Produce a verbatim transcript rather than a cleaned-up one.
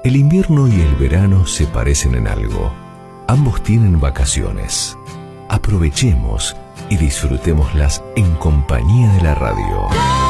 El invierno y el verano se parecen en algo. Ambos tienen vacaciones. Aprovechemos y disfrutémoslas en compañía de la radio.